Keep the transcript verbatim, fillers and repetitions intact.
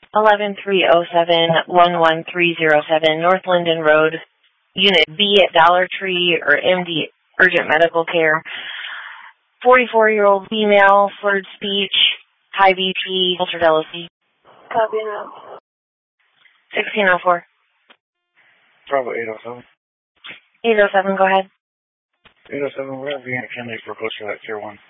eleven three oh seven, one one three oh seven North Linden Road, Unit B at Dollar Tree or M D Urgent Medical Care. forty-four-year-old female, slurred speech, high B P, altered L S D. Copy now. sixteen oh four. Bravo eight oh seven. eight oh seven, go ahead. eight oh seven, we're at Vienna Kennedy for close to that tier one.